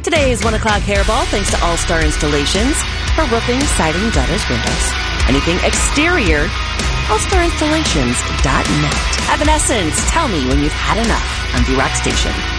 Today's 1 o'clock hairball thanks to All-Star Installations for roofing, siding, gutters, windows. Anything exterior, allstarinstallations.net. Evanescence, tell me when you've had enough on the Rock Station.